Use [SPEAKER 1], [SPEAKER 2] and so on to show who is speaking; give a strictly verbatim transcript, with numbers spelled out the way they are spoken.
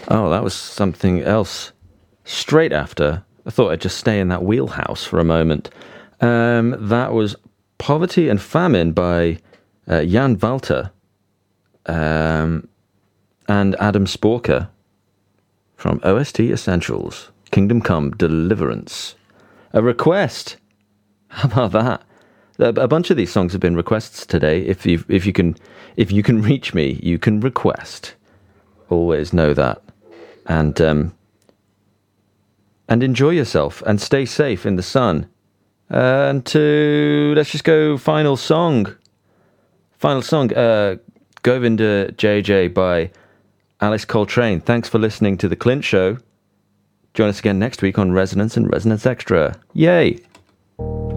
[SPEAKER 1] Oh, that was something else. Straight after, I thought I'd just stay in that wheelhouse for a moment. Um, that was Poverty and Famine by uh, Jan Walter um, and Adam Sporker from O S T Essentials, Kingdom Come Deliverance. A request. How about that? A, a bunch of these songs have been requests today. If you if you can if you can reach me, you can request. Always know that. And um, and enjoy yourself and stay safe in the sun. Uh, and to let's just go final song. Final song, uh, Govinda J J by Alice Coltrane. Thanks for listening to The Clint Show. Join us again next week on Resonance and Resonance Extra. Yay!